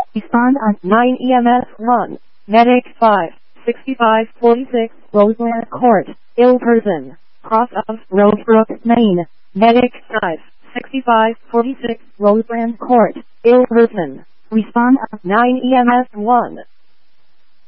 Respond on 9 EMS 1. Medic 5. 6546 Roseland Court. Ill person. Cross of Rosebrook, Maine. Medic 5. 6546 Roseland Court. Ill person. Respond on 9 EMS 1.